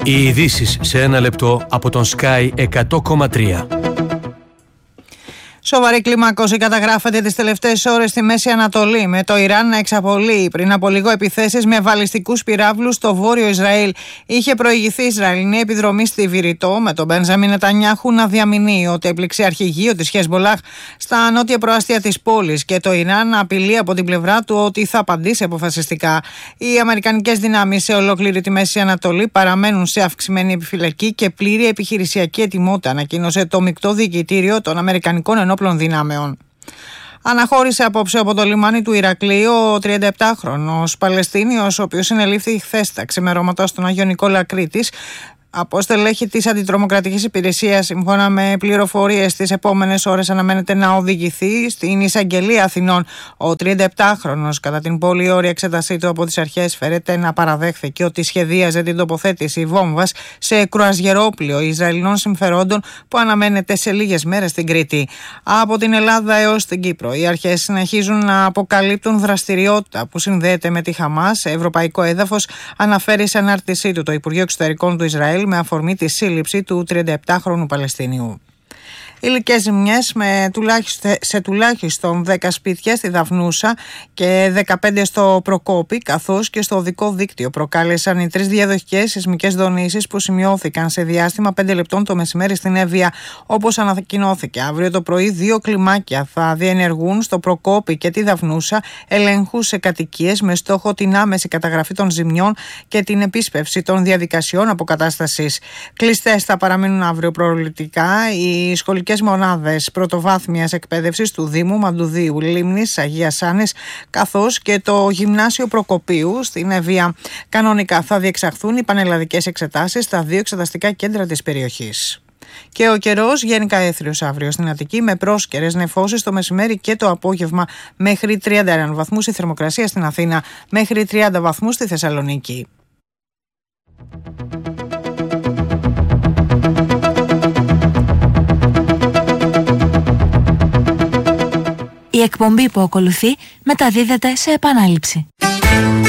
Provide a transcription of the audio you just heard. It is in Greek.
Οι ειδήσεις σε ένα λεπτό από τον Sky 100,3. Σοβαρή κλιμάκωση καταγράφεται τις τελευταίες ώρες στη Μέση Ανατολή, με το Ιράν να εξαπολύει πριν από λίγο επιθέσεις με βαλιστικούς πυράβλους στο βόρειο Ισραήλ. Είχε προηγηθεί η Ισραηλινή επιδρομή στη Βηρητό, με τον Μπενζαμίν Νετανιάχου να διαμηνύει ότι έπληξε αρχηγείο της Χεσμολάχ στα νότια προάστια της πόλης και το Ιράν απειλεί από την πλευρά του ότι θα απαντήσει αποφασιστικά. Οι αμερικανικές δυνάμεις σε ολόκληρη τη Μέση Ανατολή παραμένουν σε αυξημένη επιφυλακή και πλήρη επιχειρησιακή ετοιμότητα, ανακοίνωσε το μεικτό διοικητήριο των Αμερικανικών Ενόπλων Δυνάμεων. Αναχώρησε απόψε από το λιμάνι του Ηρακλείου ο 37χρονος Παλαιστίνιος, ο οποίος συνελήφθη χθες τα ξημερώματα στον Άγιο Νικόλα Κρήτης από στελέχη της Αντιτρομοκρατικής Υπηρεσίας. Σύμφωνα με πληροφορίες, τις επόμενες ώρες αναμένεται να οδηγηθεί στην Εισαγγελία Αθηνών. Ο 37χρονος, κατά την πολύ ώρια εξέτασή του από τις αρχές, φέρεται να παραδέχθηκε ότι σχεδίαζε την τοποθέτηση βόμβας σε κρουαζιερόπλοιο Ισραηλινών συμφερόντων που αναμένεται σε λίγες μέρες στην Κρήτη. Από την Ελλάδα έως την Κύπρο, οι αρχές συνεχίζουν να αποκαλύπτουν δραστηριότητα που συνδέεται με τη Χαμάς σε ευρωπαϊκό έδαφος, αναφέρει σε ανάρτησή του το Υπουργείο Εξωτερικών του Ισραήλ με αφορμή τη σύλληψη του 37χρονου Παλαιστινίου. Υλικές ζημιές σε τουλάχιστον 10 σπίτια στη Δαφνούσα και 15 στο Προκόπη, καθώς και στο οδικό δίκτυο, προκάλεσαν οι 3 διαδοχικές σεισμικές δονήσεις που σημειώθηκαν σε διάστημα 5 λεπτών το μεσημέρι στην Εύβοια. Όπως ανακοινώθηκε, αύριο το πρωί 2 κλιμάκια θα διενεργούν στο Προκόπη και τη Δαφνούσα ελέγχους σε κατοικίες με στόχο την άμεση καταγραφή των ζημιών και την επίσπευση των διαδικασιών αποκατάστασης. Κλειστές θα παραμείνουν αύριο προληπτικά οι σχολικές μονάδες πρωτοβάθμιας εκπαίδευσης του Δήμου Μαντουδίου Λίμνης Αγίας Άννης, καθώς και το Γυμνάσιο Προκοπίου στην Εύβοια. Κανονικά θα διεξαχθούν οι πανελλαδικές εξετάσεις στα 2 εξεταστικά κέντρα της περιοχής. Και ο καιρός γενικά έθριος αύριο στην Αττική, με πρόσκαιρες νεφώσεις το μεσημέρι και το απόγευμα, μέχρι 31 βαθμούς η θερμοκρασία στην Αθήνα, μέχρι 30 βαθμούς στη Θεσσαλονίκη. Η εκπομπή που ακολουθεί μεταδίδεται σε επανάληψη.